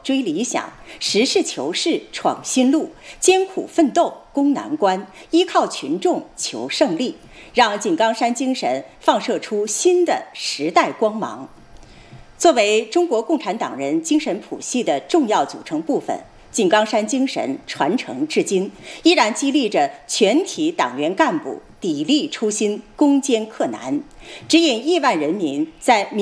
追理想，实事求是闯新路，艰苦奋斗攻难关，依靠群众求胜利，让井冈山精神放射出新的时代光芒。作为中国共产党人精神谱系的重要组成部分，井冈山精神传承至今，依然激励着全体党员干部砥砺初心、攻坚克难，指引亿万人民在